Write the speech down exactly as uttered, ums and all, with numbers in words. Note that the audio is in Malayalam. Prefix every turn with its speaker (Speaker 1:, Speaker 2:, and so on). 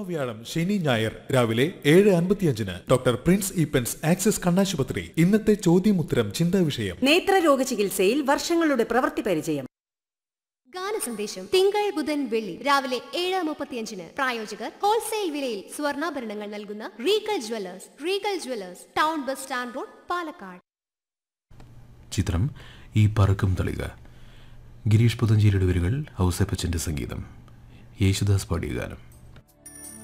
Speaker 1: വ്യാഴം ശനി ഞായർ രാവിലെ ഏഴ് അൻപത്തിയഞ്ചിന് ഡോക്ടർ പ്രിൻസ് ഈപ്പൻസ് ആക്സിസ് കണ്ണാശുപത്രി. ഇന്നത്തെ ചോദ്യമുത്തരം ചിന്താ വിഷയം.
Speaker 2: നേത്രരോഗ ചികിത്സയിൽ വർഷങ്ങളുടെ പ്രവൃത്തി പരിചയം.
Speaker 3: ഗാന സന്ദേശം തിങ്കൾ ബുധൻ വെള്ളി രാവിലെ ഏഴ് മുപ്പത്തിയഞ്ചിന്. പ്രായോജകർ ഹോൾസെയിൽ വിലയിൽ സ്വർണ്ണാഭരണങ്ങൾ നൽകുന്ന Regal Jewellers. Regal Jewellers, town bus stand road, Palakkad.
Speaker 4: ചിത്രം ഈ പറക്കും തളിക. ഗിരീഷ് പുതഞ്ചേരിയുടെ വരികൾ ഔസേപ്പച്ചന്റെ സംഗീതം. യേശുദാസ് പാടിയ ഗാനം.